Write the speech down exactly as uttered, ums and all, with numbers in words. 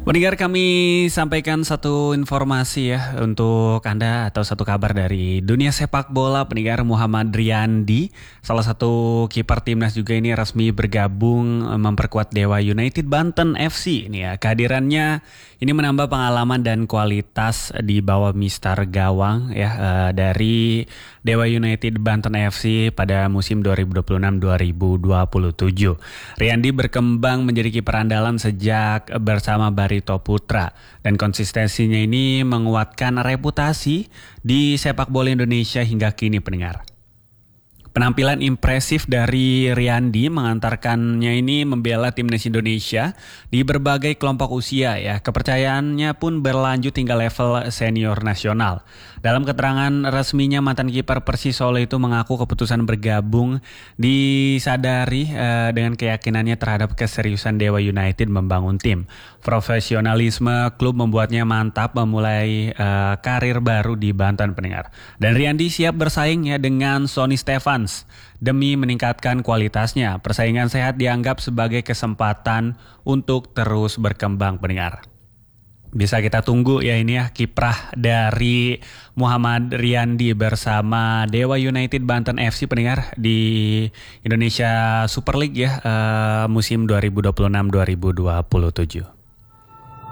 Pendengar, kami sampaikan satu informasi ya untuk Anda atau satu kabar dari dunia sepak bola. Pendengar, Muhammad Riyandi, salah satu kiper timnas juga ini resmi bergabung memperkuat Dewa United Banten F C. Ini ya, kehadirannya ini menambah pengalaman dan kualitas di bawah Mister Gawang ya eh, dari Dewa United Banten F C pada musim dua ribu dua puluh enam dua ribu dua puluh tujuh. Riyandi berkembang menjadi kiper andalan sejak bersama Barito Putra, dan konsistensinya ini menguatkan reputasi di sepak bola Indonesia hingga kini, pendengar. Penampilan impresif dari Riyandi mengantarkannya ini membela timnas Indonesia di berbagai kelompok usia ya. Kepercayaannya pun berlanjut hingga level senior nasional. Dalam keterangan resminya, mantan kiper Persis Solo itu mengaku keputusan bergabung disadari eh, dengan keyakinannya terhadap keseriusan Dewa United membangun tim. Profesionalisme klub membuatnya mantap memulai eh, karir baru di Banten, pendengar. Dan Riyandi siap bersaing ya dengan Sonny Stefan demi meningkatkan kualitasnya. Persaingan sehat dianggap sebagai kesempatan untuk terus berkembang, pendengar. Bisa kita tunggu ya ini ya kiprah dari Muhammad Riyandi bersama Dewa United Banten F C, pendengar, di Indonesia Super League ya uh, musim dua ribu dua puluh enam dua ribu dua puluh tujuh.